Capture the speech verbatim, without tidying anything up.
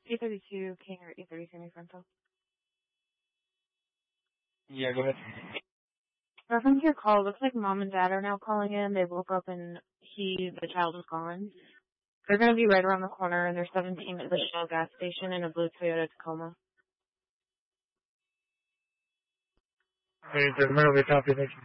eight thirty-two King or eight thirty-two New Frontal. Yeah, go ahead. Reference your call. Looks like mom and dad are now calling in. They woke up and he, the child, was gone. They're going to be right around the corner, and they're seventeen at the Shell gas station in a blue Toyota Tacoma. Hey, there's a copy. Thank you.